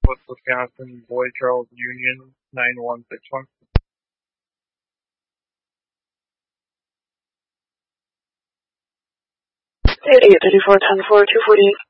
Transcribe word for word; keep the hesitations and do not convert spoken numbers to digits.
Northwest Wisconsin, Boyd Charles Union, nine one six one. eight eight three four ten four two forty-eight.